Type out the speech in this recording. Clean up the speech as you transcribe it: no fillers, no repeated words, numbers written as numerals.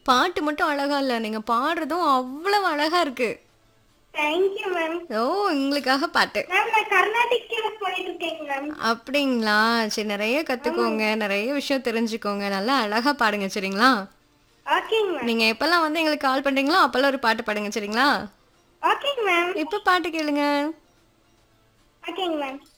பாட்டு மட்டும் அழகா இல்ல. நீங்க பாடுறதும் அவ்வளவு அழகா இருக்கு. Thank you ma'am. ஓ! உங்களுக்காக பாட்டு. மேம் நான் கர்நாடிக் கிளாஸ் போயிட்டு இருக்கேங்க மேம். அப்படிங்களா? சரி நெறைய ஆமாங்க. கத்துக்கோங்க. நெறைய விஷயம் தெரிஞ்சுக்கோங்க. நல்லா அழகா பாடுங்க சரிங்களா? ஓகேங்க மேம். நீங்க எப்பலாம் வந்து எங்களுக்கு கால் பண்றீங்களோ, அப்பலாம் ஒரு பாட்டு பாடுங்க சரிங்களா? ஓகேங்க மேம். இப்ப பாட்டு கேளுங்க. ஓகேங்க மேம்.